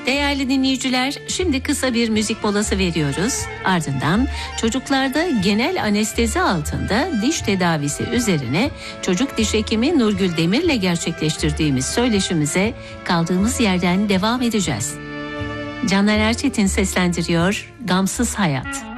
Değerli dinleyiciler, şimdi kısa bir müzik molası veriyoruz. Ardından çocuklarda genel anestezi altında diş tedavisi üzerine çocuk diş hekimi Nurgül Demir'le gerçekleştirdiğimiz söyleşimize kaldığımız yerden devam edeceğiz. Caner Erçetin seslendiriyor, Gamsız Hayat.